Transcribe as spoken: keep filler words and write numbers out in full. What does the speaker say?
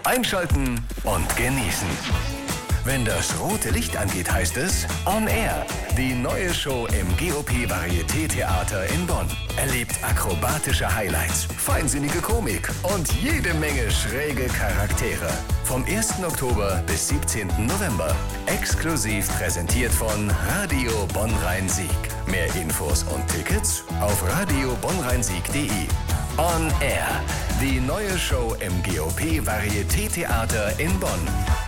Einschalten und genießen. Wenn das rote Licht angeht, heißt es On Air. Die neue Show im G O P Varieté-Theater in Bonn. Erlebt akrobatische Highlights, feinsinnige Komik und jede Menge schräge Charaktere. Vom ersten Oktober bis siebzehnten November. Exklusiv präsentiert von Radio Bonn-Rhein-Sieg. Mehr Infos und Tickets auf radio bonn rhein sieg punkt de. On Air. Die neue Show im G O P Varieté-Theater in Bonn.